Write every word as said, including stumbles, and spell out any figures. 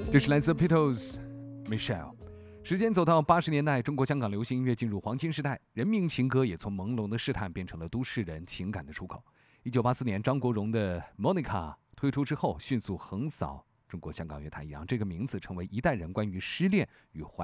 这是来自 Beatles Michelle。时间走到八十年代，中国香港流行音乐进入黄金时代，人民情歌也从朦胧的试探变成了都市人情感的出口。一九八四年，张国荣的 Monica 推出之后，迅速横扫中国香港乐坛，也让这个名字成为一代人关于失恋与怀